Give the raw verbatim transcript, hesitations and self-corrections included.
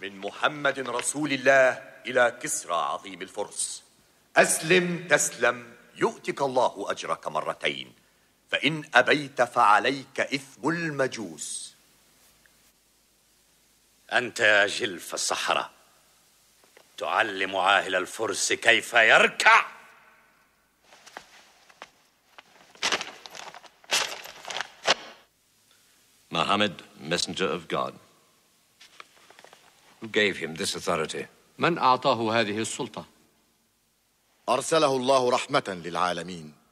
من محمد رسول الله إلى كسرى عظيم الفرس: أسلم تسلم يؤتك الله أجرك مرتين، فإن أبيت فعليك إثم المجوس. أنت يا جلف الصحراء تعلم عاهل الفرس كيف يركع؟ Muhammad, messenger of God. Who gave him this authority? من أعطاه هذه السلطة؟ أرسله الله رحمة للعالمين.